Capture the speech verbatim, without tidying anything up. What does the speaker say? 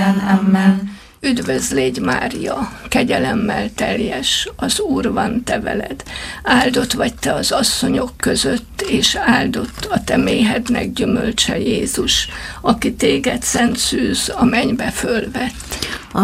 időben. Amen. Üdvözl légy, Mária, kegyelemmel teljes, az Úr van te veled. Áldott vagy te az asszonyok között, és áldott a te méhednek gyümölcse Jézus, aki téged szent szűz a mennybe fölvett.